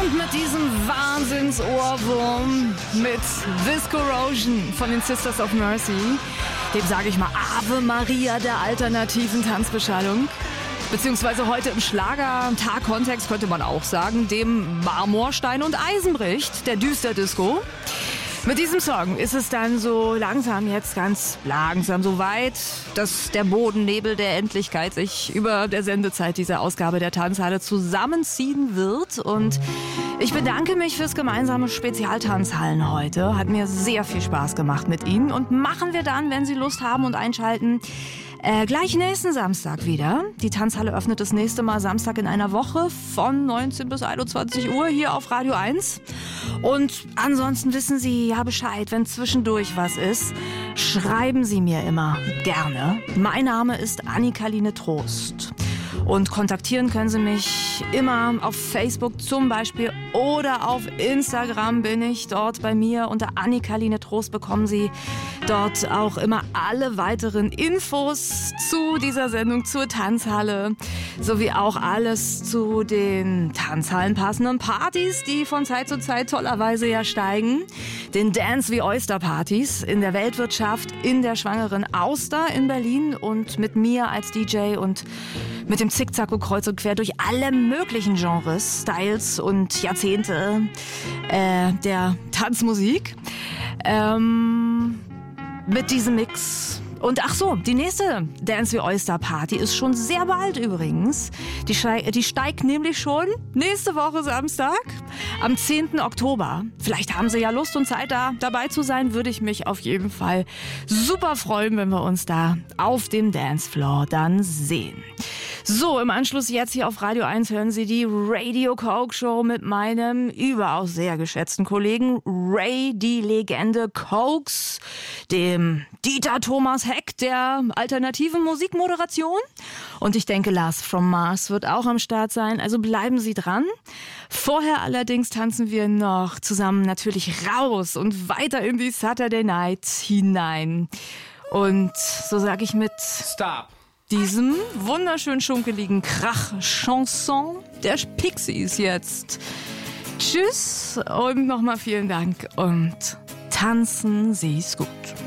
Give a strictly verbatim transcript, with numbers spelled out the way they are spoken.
Und mit diesem Wahnsinns-Ohrwurm mit This Corrosion von den Sisters of Mercy, dem sage ich mal Ave Maria der alternativen Tanzbeschallung. Beziehungsweise heute im Schlager-Tag-Kontext könnte man auch sagen, dem Marmorstein und Eisenbricht, der Düsterdisco. Mit diesem Song ist es dann so langsam jetzt ganz langsam so weit, dass der Bodennebel der Endlichkeit sich über der Sendezeit dieser Ausgabe der Tanzhalle zusammenziehen wird. Und ich bedanke mich fürs gemeinsame Spezialtanzhallen heute. Hat mir sehr viel Spaß gemacht mit Ihnen. Und machen wir dann, wenn Sie Lust haben und einschalten, Äh, gleich nächsten Samstag wieder. Die Tanzhalle öffnet das nächste Mal Samstag in einer Woche von neunzehn bis einundzwanzig Uhr hier auf Radio eins. Und ansonsten wissen Sie ja Bescheid, wenn zwischendurch was ist, schreiben Sie mir immer gerne. Mein Name ist Annika-Line Trost. Und kontaktieren können Sie mich immer auf Facebook zum Beispiel oder auf Instagram bin ich dort bei mir. Unter Annika-Line Trost bekommen Sie dort auch immer alle weiteren Infos zu dieser Sendung, zur Tanzhalle, sowie auch alles zu den Tanzhallen passenden Partys, die von Zeit zu Zeit tollerweise ja steigen. Den Dance wie Oyster Partys in der Weltwirtschaft, in der Schwangeren Auster in Berlin und mit mir als D J und mit dem Zickzacko kreuz und quer durch alle möglichen Genres, Styles und Jahrzehnte äh, der Tanzmusik. Ähm, mit diesem Mix. Und ach so, die nächste Dance wie Oyster Party ist schon sehr bald übrigens. Die, schei- die steigt nämlich schon nächste Woche Samstag am zehnten Oktober. Vielleicht haben Sie ja Lust und Zeit da dabei zu sein, würde ich mich auf jeden Fall super freuen, wenn wir uns da auf dem Dancefloor dann sehen. So, im Anschluss jetzt hier auf Radio eins hören Sie die Radio Coke Show mit meinem überaus sehr geschätzten Kollegen Ray, die Legende Cokes, dem Dieter Thomas Heck der alternativen Musikmoderation. Und ich denke, Lars from Mars wird auch am Start sein, also bleiben Sie dran. Vorher allerdings tanzen wir noch zusammen natürlich raus und weiter in die Saturday Night hinein. Und so sage ich mit Stop. Diesem wunderschön schunkeligen Krach-Chanson der Pixies jetzt. Tschüss und nochmal vielen Dank und tanzen Sie's gut.